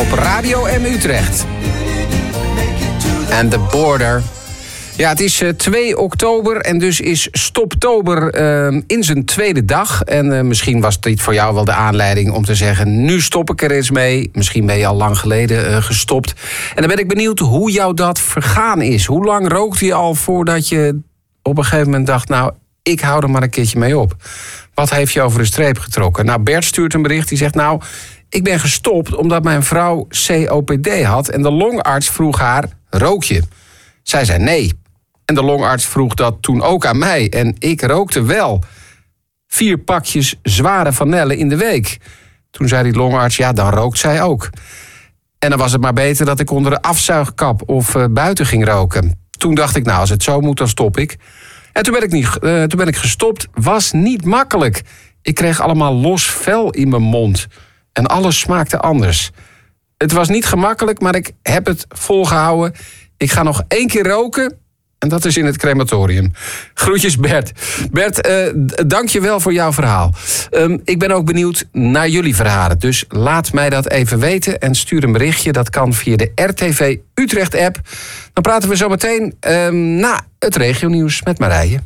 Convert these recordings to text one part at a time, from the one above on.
op Radio M Utrecht. En The Border. Ja, het is 2 oktober en dus is Stoptober in zijn tweede dag. En misschien was dit voor jou wel de aanleiding om te zeggen, nu stop ik er eens mee. Misschien ben je al lang geleden gestopt. En dan ben ik benieuwd hoe jou dat vergaan is. Hoe lang rookte je al voordat je op een gegeven moment dacht, nou, ik hou er maar een keertje mee op. Wat heeft je over de streep getrokken? Nou, Bert stuurt een bericht die zegt, nou, ik ben gestopt omdat mijn vrouw COPD had en de longarts vroeg haar, rook je? Zij zei nee. En de longarts vroeg dat toen ook aan mij. En ik rookte wel 4 pakjes zware vanille in de week. Toen zei die longarts, ja, dan rookt zij ook. En dan was het maar beter dat ik onder de afzuigkap of buiten ging roken. Toen dacht ik, nou, als het zo moet, dan stop ik. En toen ben ik gestopt. Was niet makkelijk. Ik kreeg allemaal los vel in mijn mond. En alles smaakte anders. Het was niet gemakkelijk, maar ik heb het volgehouden. Ik ga nog 1 keer roken. En dat is in het crematorium. Groetjes Bert. Bert, dank je wel voor jouw verhaal. Ik ben ook benieuwd naar jullie verhalen. Dus laat mij dat even weten en stuur een berichtje. Dat kan via de RTV Utrecht app. Dan praten we zo meteen na het regionieuws met Marije.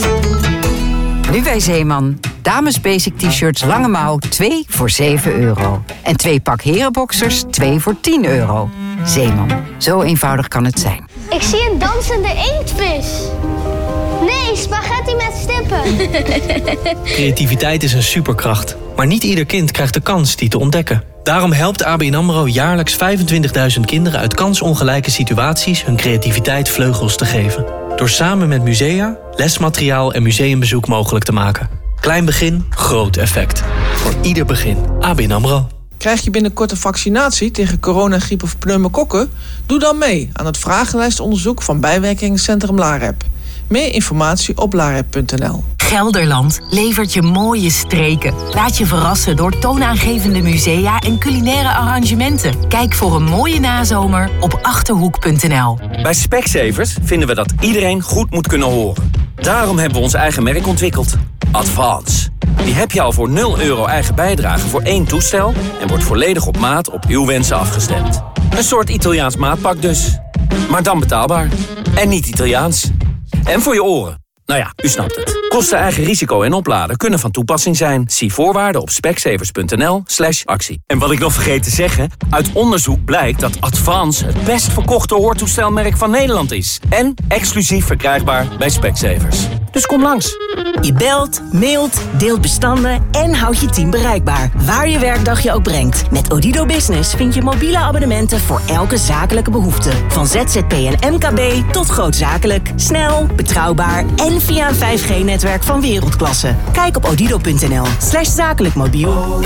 Nu bij Zeeman. Dames basic t-shirts lange mouw 2 voor €7. En 2 pak herenboxers 2 voor €10. Zeeman. Zo eenvoudig kan het zijn. Ik zie een dansende inktvis. Nee, spaghetti met stippen. Creativiteit is een superkracht. Maar niet ieder kind krijgt de kans die te ontdekken. Daarom helpt ABN AMRO jaarlijks 25.000 kinderen uit kansongelijke situaties hun creativiteit vleugels te geven. Door samen met musea, lesmateriaal en museumbezoek mogelijk te maken. Klein begin, groot effect. Voor ieder begin. ABN AMRO. Krijg je binnenkort een vaccinatie tegen corona, griep of pneumokokken? Doe dan mee aan het vragenlijstonderzoek van bijwerkingencentrum LAREP. Meer informatie op larep.nl. Gelderland levert je mooie streken. Laat je verrassen door toonaangevende musea en culinaire arrangementen. Kijk voor een mooie nazomer op achterhoek.nl. Bij Specsavers vinden we dat iedereen goed moet kunnen horen. Daarom hebben we ons eigen merk ontwikkeld. Advance. Die heb je al voor €0 eigen bijdrage voor 1 toestel en wordt volledig op maat op uw wensen afgestemd. Een soort Italiaans maatpak dus. Maar dan betaalbaar. En niet Italiaans. En voor je oren. Nou ja, u snapt het. Kosten, eigen risico en opladen kunnen van toepassing zijn. Zie voorwaarden op specsavers.nl/actie. En wat ik nog vergeet te zeggen, uit onderzoek blijkt dat Advance het best verkochte hoortoestelmerk van Nederland is. En exclusief verkrijgbaar bij Specsavers. Dus kom langs. Je belt, mailt, deelt bestanden en houdt je team bereikbaar. Waar je werkdag je ook brengt. Met Odido Business vind je mobiele abonnementen voor elke zakelijke behoefte. Van ZZP en MKB tot grootzakelijk. Snel, betrouwbaar en via een 5G-netwerk van wereldklasse. Kijk op odido.nl/zakelijkmobiel.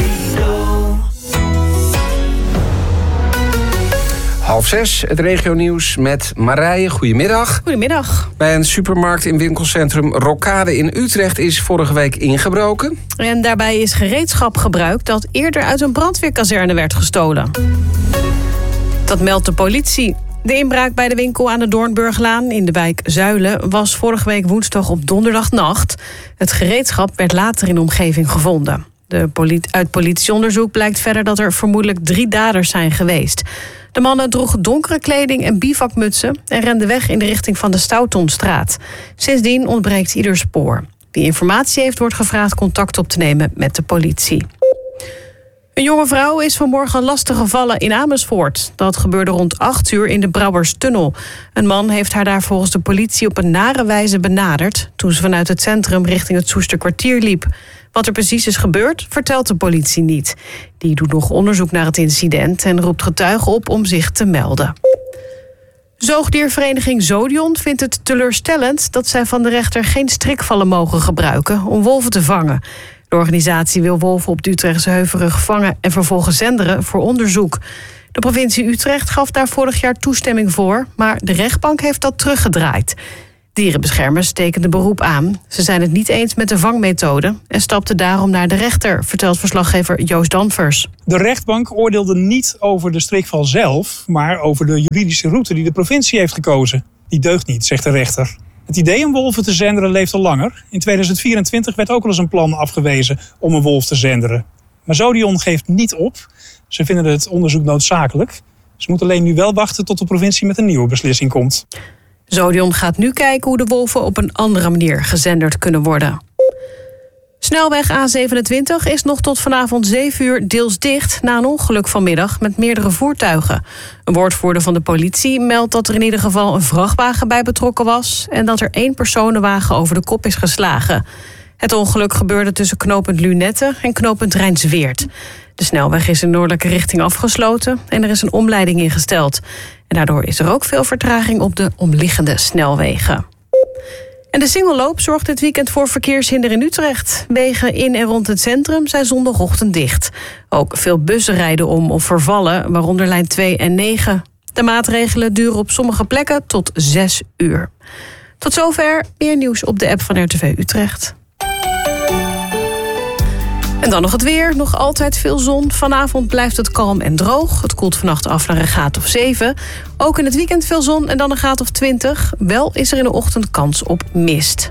5:30, het regionieuws met Marije. Goedemiddag. Goedemiddag. Bij een supermarkt in winkelcentrum Rokade in Utrecht is vorige week ingebroken. En daarbij is gereedschap gebruikt dat eerder uit een brandweerkazerne werd gestolen. Dat meldt de politie. De inbraak bij de winkel aan de Doornburglaan in de wijk Zuilen was vorige week woensdag op donderdagnacht. Het gereedschap werd later in de omgeving gevonden. Uit politieonderzoek blijkt verder dat er vermoedelijk 3 daders zijn geweest. De mannen droegen donkere kleding en bivakmutsen en renden weg in de richting van de Stoutonstraat. Sindsdien ontbreekt ieder spoor. Wie informatie heeft, wordt gevraagd contact op te nemen met de politie. Een jonge vrouw is vanmorgen lastig gevallen in Amersfoort. Dat gebeurde rond 8 uur in de Brouwerstunnel. Een man heeft haar daar volgens de politie op een nare wijze benaderd toen ze vanuit het centrum richting het Soesterkwartier liep. Wat er precies is gebeurd, vertelt de politie niet. Die doet nog onderzoek naar het incident en roept getuigen op om zich te melden. Zoogdiervereniging Zodion vindt het teleurstellend dat zij van de rechter geen strikvallen mogen gebruiken om wolven te vangen. De organisatie wil wolven op de Utrechtse Heuvelrug vangen en vervolgens zenderen voor onderzoek. De provincie Utrecht gaf daar vorig jaar toestemming voor, maar de rechtbank heeft dat teruggedraaid. Dierenbeschermers tekenden beroep aan. Ze zijn het niet eens met de vangmethode en stapten daarom naar de rechter, vertelt verslaggever Joost Danvers. De rechtbank oordeelde niet over de strikval zelf, maar over de juridische route die de provincie heeft gekozen. Die deugt niet, zegt de rechter. Het idee om wolven te zenderen leeft al langer. In 2024 werd ook al eens een plan afgewezen om een wolf te zenderen. Maar Zodion geeft niet op. Ze vinden het onderzoek noodzakelijk. Ze moeten alleen nu wel wachten tot de provincie met een nieuwe beslissing komt. Zodion gaat nu kijken hoe de wolven op een andere manier gezenderd kunnen worden. Snelweg A27 is nog tot vanavond 7 uur deels dicht na een ongeluk vanmiddag met meerdere voertuigen. Een woordvoerder van de politie meldt dat er in ieder geval een vrachtwagen bij betrokken was en dat er 1 personenwagen over de kop is geslagen. Het ongeluk gebeurde tussen knooppunt Lunette en knooppunt Rijnsweert. De snelweg is in noordelijke richting afgesloten en er is een omleiding ingesteld. En daardoor is er ook veel vertraging op de omliggende snelwegen. En de singelloop zorgt dit weekend voor verkeershinder in Utrecht. Wegen in en rond het centrum zijn zondagochtend dicht. Ook veel bussen rijden om of vervallen, waaronder lijn 2 en 9. De maatregelen duren op sommige plekken tot 6 uur. Tot zover, meer nieuws op de app van RTV Utrecht. En dan nog het weer. Nog altijd veel zon. Vanavond blijft het kalm en droog. Het koelt vannacht af naar een graad of 7. Ook in het weekend veel zon en dan een graad of 20. Wel is er in de ochtend kans op mist.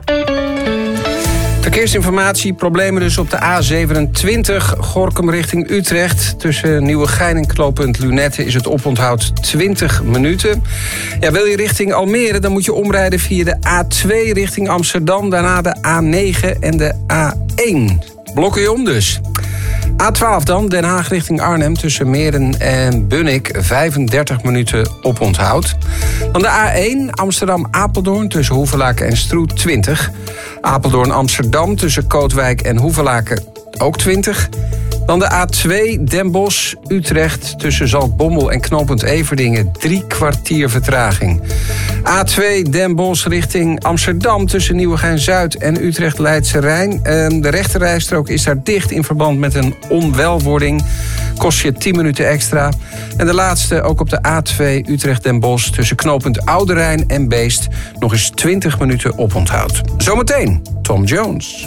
Verkeersinformatie, problemen dus op de A27 Gorinchem richting Utrecht. Tussen Nieuwegein en knooppunt Lunette is het oponthoud 20 minuten. Ja, wil je richting Almere, dan moet je omrijden via de A2 richting Amsterdam. Daarna de A9 en de A1. Blokken je om dus. A12 dan, Den Haag richting Arnhem tussen Meren en Bunnik, 35 minuten oponthoud. Dan de A1 Amsterdam-Apeldoorn tussen Hoevelaken en Stroe 20. Apeldoorn-Amsterdam tussen Kootwijk en Hoevelaken ook 20. Dan de A2 Den Bosch-Utrecht tussen Zaltbommel en knooppunt Everdingen, 3 kwartier vertraging. A2 Den Bosch richting Amsterdam tussen Nieuwegein-Zuid en Utrecht-Leidse Rijn. De rechterrijstrook is daar dicht in verband met een onwelwording. Kost je 10 minuten extra. En de laatste ook op de A2 Utrecht-Den Bosch tussen knooppunt Oude Rijn en Beest nog eens 20 minuten oponthoud. Zometeen Tom Jones.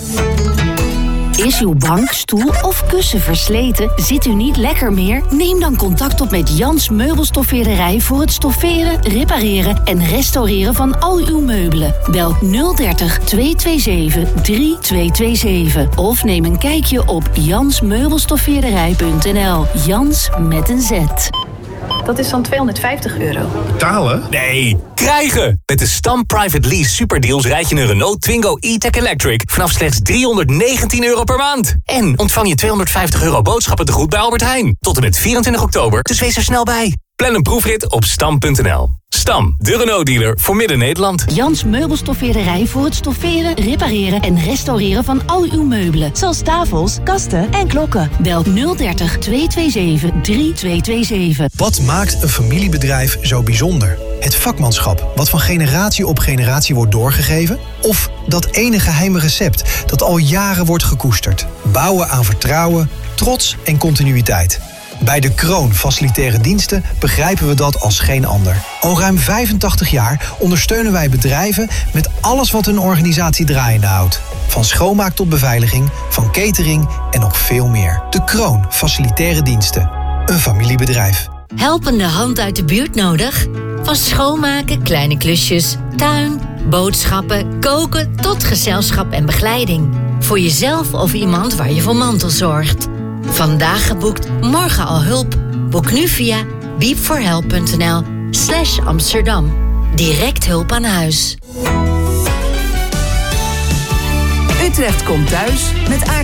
Is uw bank, stoel of kussen versleten? Zit u niet lekker meer? Neem dan contact op met Jans Meubelstoffeerderij voor het stofferen, repareren en restaureren van al uw meubelen. Bel 030 227 3227 of neem een kijkje op jansmeubelstoffeerderij.nl. Jans met een Z. Dat is dan €250. Betalen? Nee, krijgen! Met de Stam Private Lease Superdeals rijd je een Renault Twingo E-Tech Electric vanaf slechts €319 per maand. En ontvang je €250 boodschappentegoed bij Albert Heijn. Tot en met 24 oktober, dus wees er snel bij. Plan een proefrit op stam.nl. Stam, de Renault-dealer voor Midden-Nederland. Jans Meubelstoffeerderij voor het stofferen, repareren en restaureren van al uw meubelen. Zoals tafels, kasten en klokken. Bel 030 227 3227. Wat maakt een familiebedrijf zo bijzonder? Het vakmanschap wat van generatie op generatie wordt doorgegeven? Of dat ene geheime recept dat al jaren wordt gekoesterd? Bouwen aan vertrouwen, trots en continuïteit. Bij De Kroon Facilitaire Diensten begrijpen we dat als geen ander. Al ruim 85 jaar ondersteunen wij bedrijven met alles wat hun organisatie draaiende houdt. Van schoonmaak tot beveiliging, van catering en nog veel meer. De Kroon Facilitaire Diensten. Een familiebedrijf. Helpende hand uit de buurt nodig? Van schoonmaken, kleine klusjes, tuin, boodschappen, koken tot gezelschap en begeleiding. Voor jezelf of iemand waar je voor mantelzorgt. Vandaag geboekt, morgen al hulp. Boek nu via beepforhelp.nl/Amsterdam. Direct hulp aan huis. Utrecht komt thuis met